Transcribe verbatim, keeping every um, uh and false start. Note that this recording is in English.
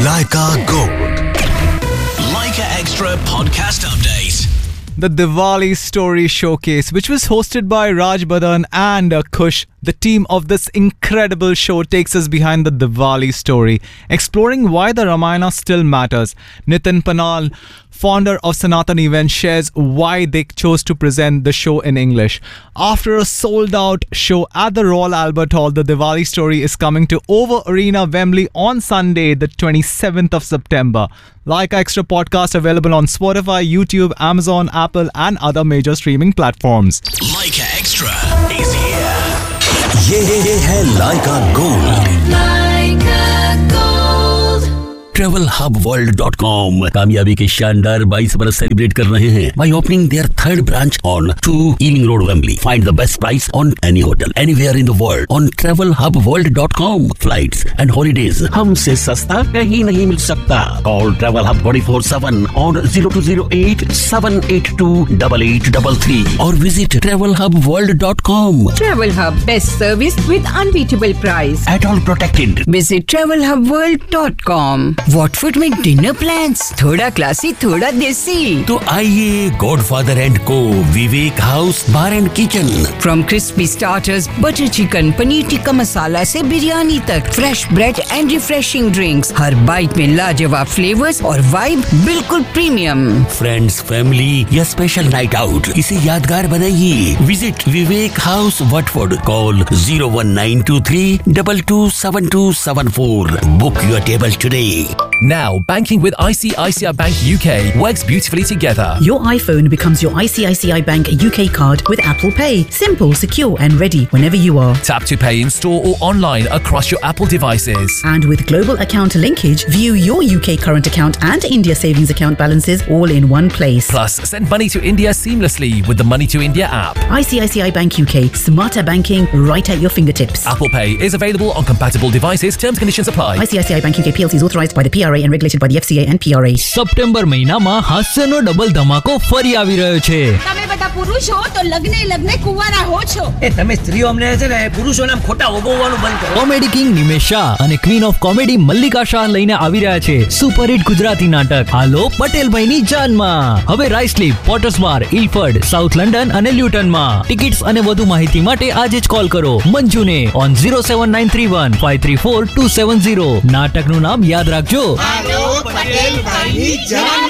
Laika Gold. Laika Extra Podcast Update. The Diwali Story Showcase, which was hosted by Raj Badan and uh, Kush. The team of this incredible show takes us behind the Diwali story, exploring why the Ramayana still matters. Nitin Panal, founder of Sanatan Events, shares why they chose to present the show in English. After a sold-out show at the Royal Albert Hall, the Diwali story is coming to Over Arena, Wembley on Sunday, the twenty-seventh of September. Like Extra podcast available on Spotify, YouTube, Amazon, Apple and other major streaming platforms. Laika Extra is here. ये ये है लाइका gold. Travel hub world dot com कामयाबी के शानदार बाईस बरस celebrate कर रहे हैं by opening their third branch on two Ealing Road, Wembley. Find the best price on any hotel anywhere in the world on travel hub world dot com. Flights and holidays हमसे सस्ता कहीं नहीं मिल सकता. Call Travel Hub twenty-four seven on zero two zero eight seven eight two eight eight three three or visit travel hub world dot com. Travel Hub, best service with unbeatable price. At all protected. Visit travel hub world dot com. Watford में dinner plans, थोड़ा classy थोड़ा देसी. तो आइए godfather and को विवेक house bar and kitchen. From crispy starters, butter chicken, paneer tikka masala से बिरयानी तक, fresh bread and refreshing drinks. Her bite में लाजवाब फ्लेवर्स और वाइब बिल्कुल प्रीमियम. फ्रेंड्स, फैमिली या स्पेशल नाइट आउट, इसे यादगार बनाइए. Visit Vivek house वटफोर्ड. Call zero one nine two three two two seven two seven four. Book your table today. Now, banking with I C I C I Bank U K works beautifully together. Your iPhone becomes your I C I C I Bank U K card with Apple Pay. Simple, secure and ready whenever you are. Tap to pay in store or online across your Apple devices. And with global account linkage, view your U K current account and India savings account balances all in one place. Plus, send money to India seamlessly with the Money to India app. I C I C I Bank U K. Smarter banking right at your fingertips. Apple Pay is available on compatible devices. Terms and conditions apply. I C I C I Bank U K P L C is authorised by the P R A and regulated by the F C A and P R A. September મહિનામાં હાસ્યનો double ધમાકો ફરી આવી રહ્યો છે. તમે બધા પુરુષ હો તો લગ્ને લગ્ને કુંવારા હો છો. એ તમે સ્ત્રીઓ અમને છે ને પુરુષોને ખોટા ઓગવવાનું બંધ કરો. કોમેડી કિંગ નિમેશ શાહ અને queen of comedy Mallika Shah લઈને આવી રહ્યા છે સુપરહિટ ગુજરાતી નાટક હાલો પટેલભાઈની જાનમાં. હવે રાઇસલીપ, પોટર્સ બાર, ઇલફર્ડ, સાઉથ લંડન અને લ્યુટનમાં. ટિકિટ્સ અને વધુ માહિતી માટે આજે જ કોલ કરો મંજુને on zero seven nine three one five three four two seven zero. નાટકનું નામ યાદ રાખજો. હાલો પટેલ ભાઈની જાન.